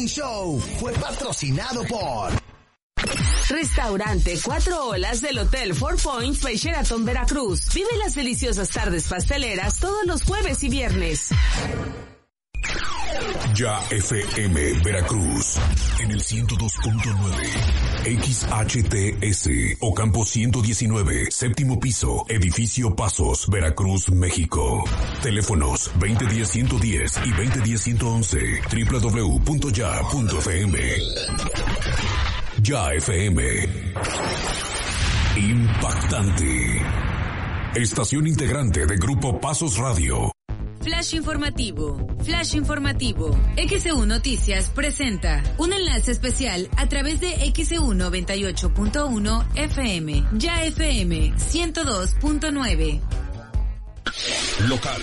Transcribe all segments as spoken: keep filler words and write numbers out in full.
Morning Show fue patrocinado por Restaurante Cuatro Olas del Hotel Four Points by Sheraton Veracruz. Vive las deliciosas tardes pasteleras todos los jueves y viernes. Ya F M Veracruz en el ciento dos punto nueve, X H T S Ocampo ciento diecinueve, séptimo piso, edificio Pasos, Veracruz, México. Teléfonos veinte diez ciento diez y veinte diez ciento once, doble u doble u doble u punto ya punto f m. Ya F M. Impactante. Estación integrante de Grupo Pasos Radio. Flash informativo, flash informativo. X E U Noticias presenta un enlace especial a través de X E U noventa y ocho punto uno F M, Ya F M ciento dos punto nueve. Local.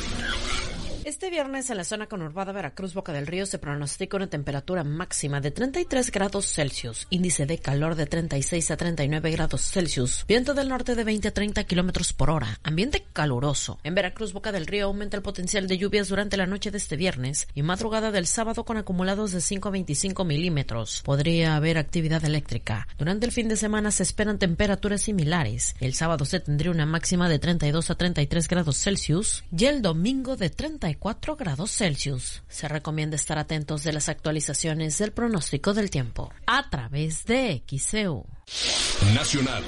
Este viernes en la zona conurbada Veracruz, Boca del Río, se pronostica una temperatura máxima de treinta y tres grados Celsius, índice de calor de treinta y seis a treinta y nueve grados Celsius, viento del norte de veinte a treinta kilómetros por hora, ambiente caluroso. En Veracruz, Boca del Río, aumenta el potencial de lluvias durante la noche de este viernes y madrugada del sábado con acumulados de cinco a veinticinco milímetros. Podría haber actividad eléctrica. Durante el fin de semana se esperan temperaturas similares. El sábado se tendría una máxima de treinta y dos a treinta y tres grados Celsius y el domingo de treinta y cuatro grados Celsius. Se recomienda estar atentos de las actualizaciones del pronóstico del tiempo a través de X E U. Nacional.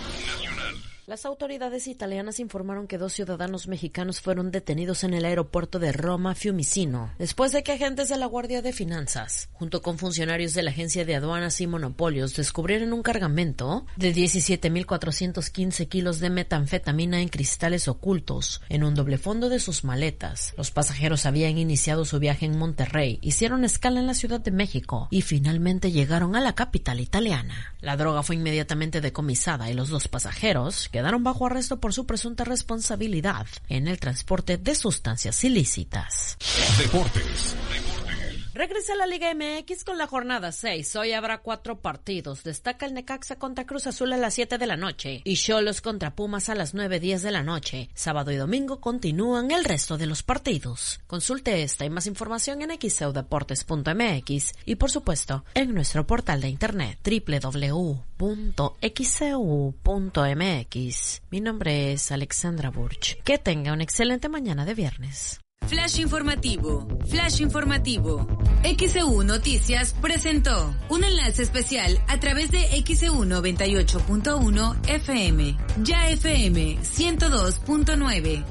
Las autoridades italianas informaron que dos ciudadanos mexicanos fueron detenidos en el aeropuerto de Roma Fiumicino, después de que agentes de la Guardia de Finanzas, junto con funcionarios de la Agencia de Aduanas y Monopolios, descubrieron un cargamento de diecisiete mil cuatrocientos quince kilos de metanfetamina en cristales ocultos en un doble fondo de sus maletas. Los pasajeros habían iniciado su viaje en Monterrey, hicieron escala en la Ciudad de México y finalmente llegaron a la capital italiana. La droga fue inmediatamente decomisada y los dos pasajeros quedaron bajo arresto por su presunta responsabilidad en el transporte de sustancias ilícitas. Deportes. Regresa a la Liga M X con la jornada seis. Hoy habrá cuatro partidos. Destaca el Necaxa contra Cruz Azul a las siete de la noche y Xolos contra Pumas a las nueve diez de la noche. Sábado y domingo continúan el resto de los partidos. Consulte esta y más información en x e u deportes punto m x y por supuesto en nuestro portal de internet doble u doble u doble u punto x e u punto m x. Mi nombre es Alexandra Burch. Que tenga una excelente mañana de viernes. Flash informativo, flash informativo. X E U Noticias presentó un enlace especial a través de X E U noventa y ocho punto uno F M, Ya F M ciento dos punto nueve.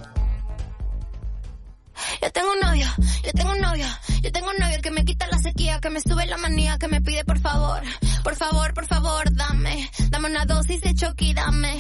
Yo tengo un novio, yo tengo un novio, yo tengo un novio que me quita la sequía, que me sube la manía, que me pide por favor, por favor, por favor, dame, dame una dosis de Chucky, dame.